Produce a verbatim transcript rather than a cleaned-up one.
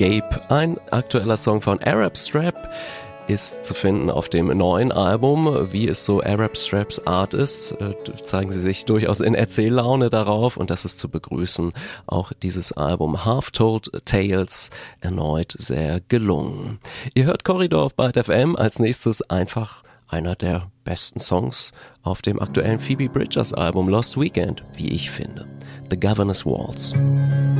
Escape, ein aktueller Song von Arab Strap, ist zu finden auf dem neuen Album. Wie es so Arab Straps Art ist, zeigen sie sich durchaus in Erzähllaune darauf und das ist zu begrüßen. Auch dieses Album Half-Told Tales erneut sehr gelungen. Ihr hört Korridor auf Byte F M, als nächstes einfach einer der besten Songs auf dem aktuellen Phoebe Bridgers Album Lost Weekend, wie ich finde. The Governor's Waltz.